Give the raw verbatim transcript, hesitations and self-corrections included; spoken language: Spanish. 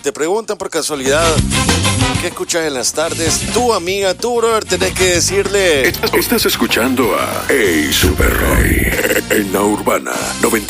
te preguntan por casualidad qué escuchas en las tardes, tu amiga, tu brother, tenés que decirle... Estás escuchando a Hey Super Roy en la Urbana noventa